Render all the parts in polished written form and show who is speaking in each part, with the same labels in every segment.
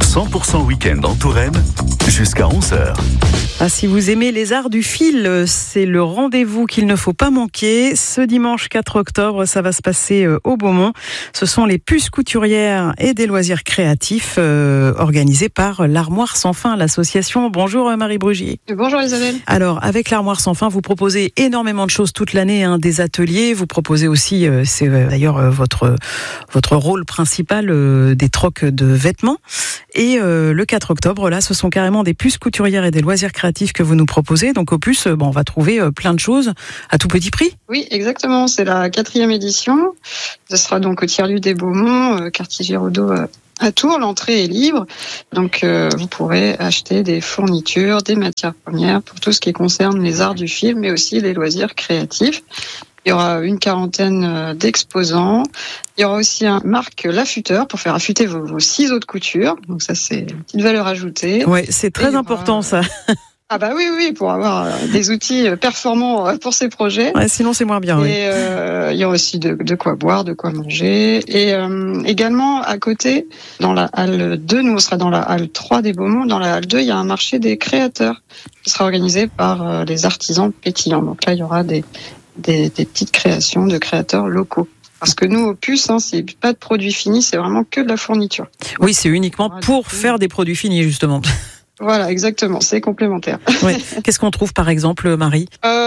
Speaker 1: 100% week-end en Touraine, jusqu'à 11h.
Speaker 2: Si vous aimez les arts du fil, c'est le rendez-vous qu'il ne faut pas manquer. Ce dimanche 4 octobre, ça va se passer au Beaumont. Ce sont les puces couturières et des loisirs créatifs organisés par l'Armoire Sans Fin, l'association. Bonjour Marie Brugier.
Speaker 3: Bonjour Isabelle.
Speaker 2: Alors, avec l'Armoire Sans Fin, vous proposez énormément de choses toute l'année, des ateliers. Vous proposez aussi, c'est d'ailleurs votre rôle principal, des trocs de vêtements. Et le 4 octobre, là, ce sont carrément des puces couturières et des loisirs créatifs que vous nous proposez. Donc au plus, on va trouver plein de choses à tout petit prix.
Speaker 3: Oui, exactement. C'est la 4e édition. Ce sera donc au tiers-lieu des Beaumont, quartier Giraudot à Tours. L'entrée est libre. Donc vous pourrez acheter des fournitures, des matières premières pour tout ce qui concerne les arts du fil, mais aussi les loisirs créatifs. Il y aura une 40aine d'exposants. Il y aura aussi un marque l'affûteur pour faire affûter vos ciseaux de couture. Donc ça, c'est une petite valeur ajoutée.
Speaker 2: Ouais, c'est très important ça.
Speaker 3: Ah bah oui, pour avoir des outils performants pour ces projets.
Speaker 2: Ouais, sinon c'est moins bien.
Speaker 3: Et il y a aussi de quoi boire, de quoi manger. Et également à côté, dans la halle 2, nous on sera dans la halle 3 des Beaumont. Dans la halle 2, il y a un marché des créateurs qui sera organisé par les artisans pétillants. Donc là, il y aura des petites créations de créateurs locaux. Parce que nous, au puce, c'est pas de produits finis, c'est vraiment que de la fourniture.
Speaker 2: Oui, c'est uniquement pour faire des produits finis, justement.
Speaker 3: Voilà, exactement, c'est complémentaire.
Speaker 2: Ouais. Qu'est-ce qu'on trouve, par exemple, Marie ?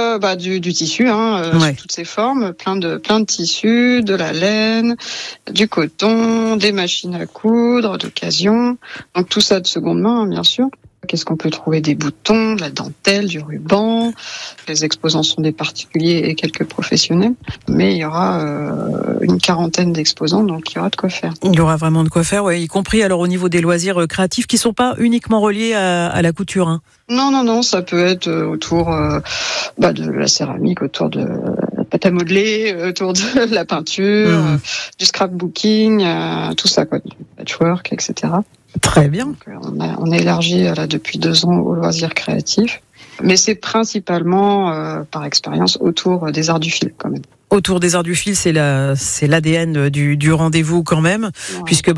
Speaker 3: Du tissu, sous toutes ses formes, plein de tissus, de la laine, du coton, des machines à coudre d'occasion. Donc tout ça de seconde main, bien sûr. Qu'est-ce qu'on peut trouver ? Des boutons, de la dentelle, du ruban. Les exposants sont des particuliers et quelques professionnels. Mais il y aura une 40aine d'exposants, donc il y aura de quoi faire. Il
Speaker 2: y aura vraiment de quoi faire, y compris alors au niveau des loisirs créatifs qui ne sont pas uniquement reliés à la couture.
Speaker 3: Non, ça peut être autour de la céramique, autour de la pâte à modeler, autour de la peinture, du scrapbooking, tout ça, du patchwork, etc.
Speaker 2: Très bien.
Speaker 3: Donc, on a élargi là depuis 2 ans aux loisirs créatifs, mais c'est principalement par expérience autour des arts du fil quand même.
Speaker 2: Autour des arts du fil, c'est l'ADN du rendez-vous quand même, puisque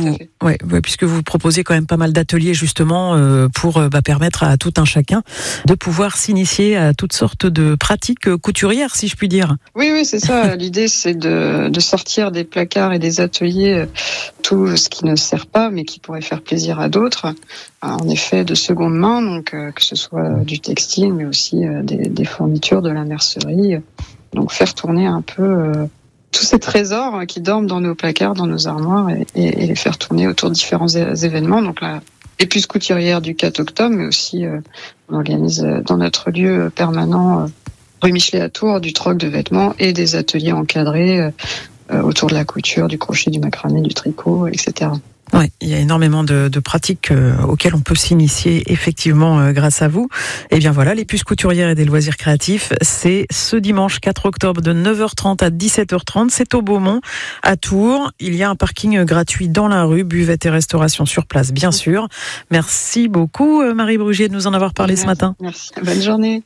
Speaker 2: puisque vous proposez quand même pas mal d'ateliers justement pour permettre à tout un chacun de pouvoir s'initier à toutes sortes de pratiques couturières, si je puis dire.
Speaker 3: Oui, c'est ça. L'idée, c'est de sortir des placards et des ateliers tout ce qui ne sert pas, mais qui pourrait faire plaisir à d'autres. En effet, de seconde main, donc que ce soit du textile, mais aussi des fournitures, de la mercerie. Donc faire tourner un peu tous ces trésors qui dorment dans nos placards, dans nos armoires, et les faire tourner autour de différents événements. Donc là, les puces couturières du 4 octobre, mais aussi on organise dans notre lieu permanent rue Michelet à Tours du troc de vêtements et des ateliers encadrés autour de la couture, du crochet, du macramé, du tricot, etc.
Speaker 2: Oui, il y a énormément de pratiques auxquelles on peut s'initier effectivement grâce à vous. Et bien voilà, les puces couturières et des loisirs créatifs, c'est ce dimanche 4 octobre de 9h30 à 17h30. C'est au Beaumont, à Tours. Il y a un parking gratuit dans la rue, buvette et restauration sur place, bien sûr. Merci beaucoup Marie Brugier de nous en avoir parlé ce matin.
Speaker 3: Merci, bonne journée.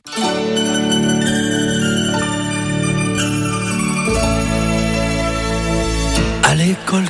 Speaker 1: À l'école